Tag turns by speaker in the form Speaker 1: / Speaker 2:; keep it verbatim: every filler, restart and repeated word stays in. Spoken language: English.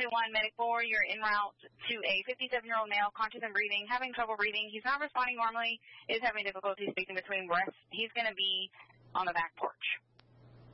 Speaker 1: two one, Medic four, you're en route to a fifty-seven-year-old male, conscious and breathing, having trouble breathing. He's not responding normally, is having difficulty speaking between breaths. He's going to be on the back porch.